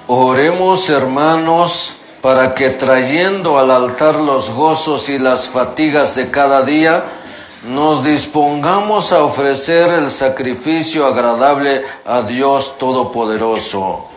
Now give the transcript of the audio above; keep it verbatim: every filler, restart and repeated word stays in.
Oremos, hermanos, para que trayendo al altar los gozos y las fatigas de cada día, nos dispongamos a ofrecer el sacrificio agradable a Dios Todopoderoso.